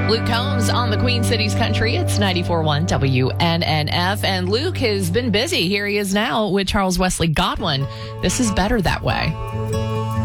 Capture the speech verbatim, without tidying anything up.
Luke Combs on the Queen Cities Country. It's ninety-four point one W N N F. And Luke has been busy. Here he is now with Charles Wesley Godwin. This is Better That Way.